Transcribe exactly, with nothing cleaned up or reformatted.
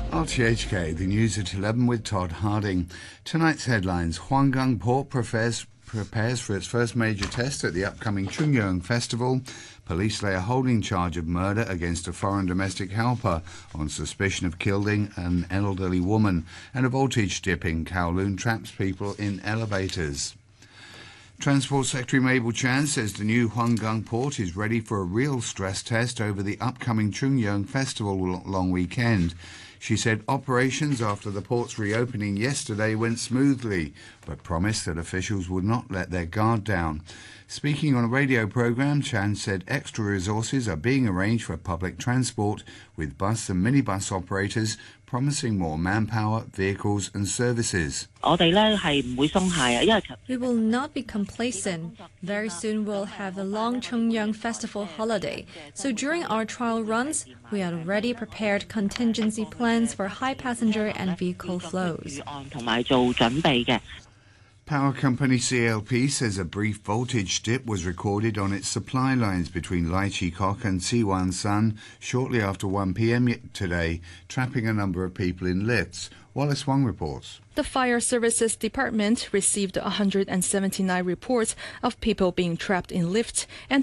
R T H K, the news at eleven with Todd Harding. Tonight's headlines: Huanggang Port prepares, prepares for its first major test at the upcoming Chungyang Festival. Police lay a holding charge of murder against a foreign domestic helper on suspicion of killing an elderly woman. And a voltage dip in Kowloon traps people in elevators. Transport Secretary Mabel Chan says the new Huanggang port is ready for a real stress test over the upcoming Chungyang Festival long weekend. She said operations after the port's reopening yesterday went smoothly, but promised that officials would not let their guard down. Speaking on a radio program, Chan said extra resources are being arranged for public transport, with bus and minibus operators promising more manpower, vehicles and services. We will not be complacent. Very soon we'll have the long Chungyang Festival holiday. So during our trial runs, we had already prepared contingency plans for high passenger and vehicle flows. Power company C L P says a brief voltage dip was recorded on its supply lines between Lai Chi Kok and Siwan San shortly after one p m today, trapping a number of people in lifts. Wallace Wong reports. The Fire Services Department received one hundred seventy-nine reports of people being trapped in lifts and